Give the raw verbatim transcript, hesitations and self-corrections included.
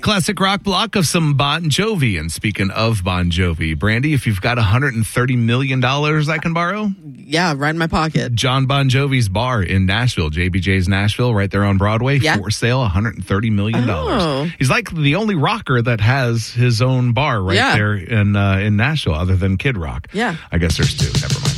classic rock block of some Bon Jovi. And speaking of Bon Jovi, Brandy, if you've got one hundred thirty million dollars I can borrow, Yeah, right in my pocket. John Bon Jovi's bar in Nashville, J B J's Nashville, right there on Broadway, Yeah. for sale, one hundred thirty million dollars. Oh. He's like the only rocker that has his own bar right Yeah. there in uh, in Nashville, other than Kid Rock. Yeah. I guess there's two. Never mind.